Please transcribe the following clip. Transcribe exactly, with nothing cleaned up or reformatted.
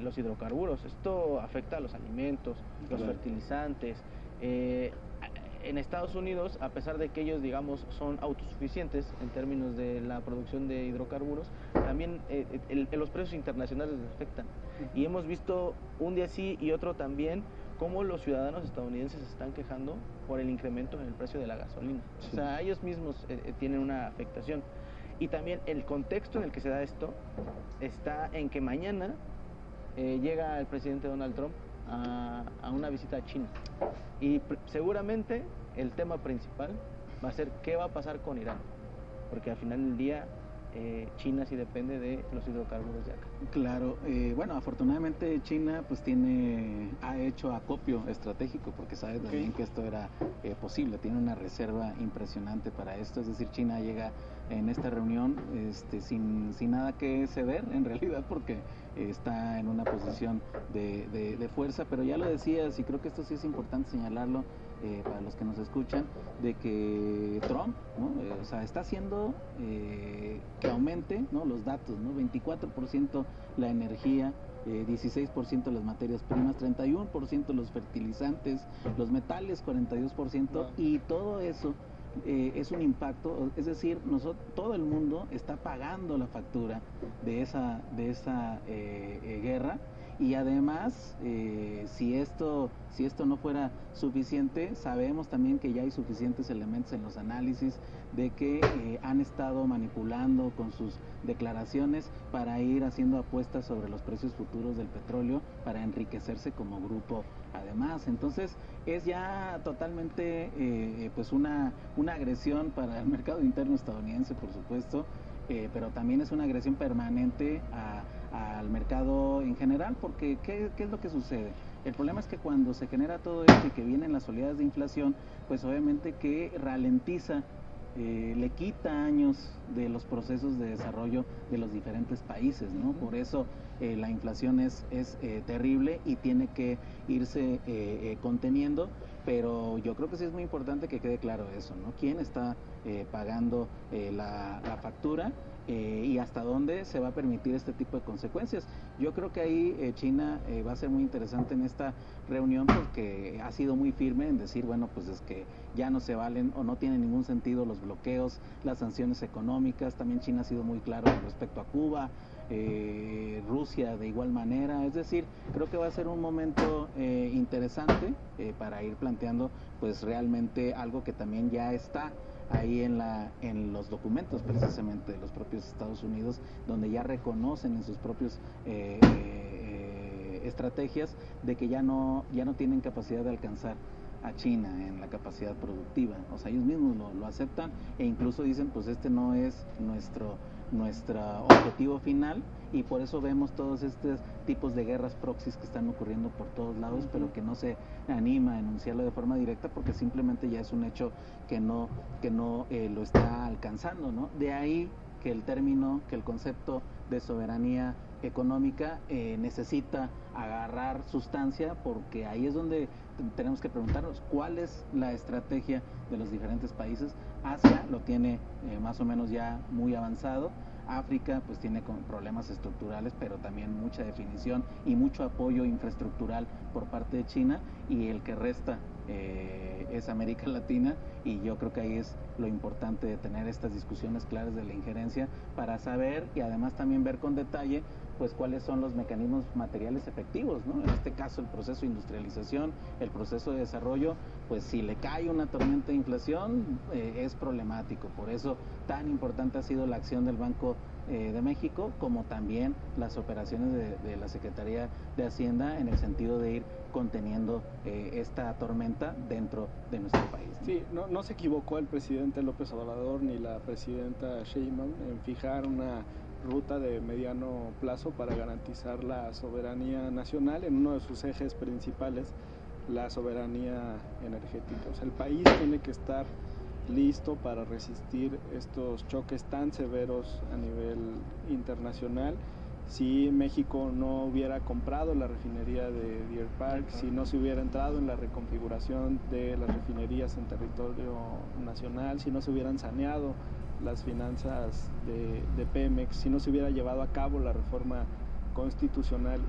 los hidrocarburos. Esto afecta a los alimentos, los claro. fertilizantes. Eh, en Estados Unidos, a pesar de que ellos, digamos, son autosuficientes en términos de la producción de hidrocarburos, también eh, el, el, los precios internacionales les afectan. Y hemos visto un día sí y otro también cómo los ciudadanos estadounidenses se están quejando por el incremento en el precio de la gasolina. Sí. O sea, ellos mismos eh, tienen una afectación. Y también el contexto en el que se da esto está en que mañana eh, llega el presidente Donald Trump a, a una visita a China. Y pr- seguramente el tema principal va a ser qué va a pasar con Irán. Porque al final del día eh, China sí depende de los hidrocarburos de acá. Claro, eh, bueno, afortunadamente China pues tiene, ha hecho acopio estratégico porque sabe también okay. que esto era eh, posible, tiene una reserva impresionante para esto, es decir, China llega en esta reunión este, sin, sin nada que ceder en realidad porque eh, está en una posición de, de, de fuerza, pero ya lo decías y creo que esto sí es importante señalarlo eh, para los que nos escuchan, de que Trump, ¿no? eh, o sea, está haciendo eh, que aumente, ¿no? los datos, ¿no? veinticuatro por ciento la energía, eh, dieciséis por ciento las materias primas, treinta y uno por ciento los fertilizantes, los metales cuarenta y dos por ciento wow. y todo eso Eh, es un impacto, es decir, nosotros, todo el mundo está pagando la factura de esa, de esa eh, eh, guerra y además eh, si esto si esto no fuera suficiente, sabemos también que ya hay suficientes elementos en los análisis de que eh, han estado manipulando con sus declaraciones para ir haciendo apuestas sobre los precios futuros del petróleo para enriquecerse como grupo además. Entonces es ya totalmente eh, pues una, una agresión para el mercado interno estadounidense, por supuesto, eh, pero también es una agresión permanente a al mercado en general, porque ¿qué, ¿qué es lo que sucede? El problema es que cuando se genera todo esto y que vienen las oleadas de inflación, pues obviamente que ralentiza, eh, le quita años de los procesos de desarrollo de los diferentes países, ¿no? Por eso eh, la inflación es, es eh, terrible y tiene que irse eh, eh, conteniendo, pero yo creo que sí es muy importante que quede claro eso, ¿no? ¿Quién está eh, pagando eh, la, la factura? Eh, y hasta dónde se va a permitir este tipo de consecuencias. Yo creo que ahí eh, China eh, va a ser muy interesante en esta reunión porque ha sido muy firme en decir, bueno, pues es que ya no se valen o no tienen ningún sentido los bloqueos, las sanciones económicas. También China ha sido muy claro respecto a Cuba, eh, Rusia de igual manera. Es decir, creo que va a ser un momento eh, interesante eh, para ir planteando pues realmente algo que también ya está ahí en la en los documentos precisamente de los propios Estados Unidos, donde ya reconocen en sus propios eh, eh, estrategias de que ya no ya no tienen capacidad de alcanzar a China en la capacidad productiva. O sea, ellos mismos lo, lo aceptan e incluso dicen, pues este no es nuestro nuestro objetivo final, y por eso vemos todos estos tipos de guerras proxies que están ocurriendo por todos lados, uh-huh. pero que no se anima a enunciarlo de forma directa porque simplemente ya es un hecho que no que no eh, lo está alcanzando, ¿no? De ahí que el término, que el concepto de soberanía económica eh, necesita agarrar sustancia, porque ahí es donde tenemos que preguntarnos cuál es la estrategia de los diferentes países. Asia lo tiene eh, más o menos ya muy avanzado. África pues tiene problemas estructurales, pero también mucha definición y mucho apoyo infraestructural por parte de China, y el que resta eh, es América Latina, y yo creo que ahí es lo importante de tener estas discusiones claras de la injerencia para saber y además también ver con detalle pues cuáles son los mecanismos materiales efectivos, ¿no? En este caso el proceso de industrialización, el proceso de desarrollo, pues si le cae una tormenta de inflación eh, es problemático. Por eso tan importante ha sido la acción del Banco eh, de México, como también las operaciones de, de la Secretaría de Hacienda en el sentido de ir conteniendo eh, esta tormenta dentro de nuestro país, ¿no? Sí, no, no se equivocó el presidente López Obrador ni la presidenta Sheinbaum en fijar una ruta de mediano plazo para garantizar la soberanía nacional en uno de sus ejes principales, la soberanía energética. O sea, el país tiene que estar listo para resistir estos choques tan severos a nivel internacional. Si México no hubiera comprado la refinería de Deer Park, si no se hubiera entrado en la reconfiguración de las refinerías en territorio nacional, si no se hubieran saneado las finanzas de, de Pemex, si no se hubiera llevado a cabo la reforma constitucional